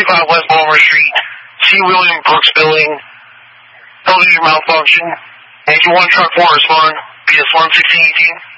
45 West Balmer Street, C. William Brooks Building, elevator malfunction, engine 1 truck 4 respond, PS 11618.